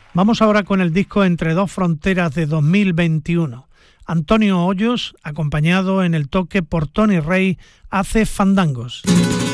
Vamos ahora con el disco Entre dos fronteras de 2021. Antonio Hoyos, acompañado en el toque por Tony Rey, hace fandangos.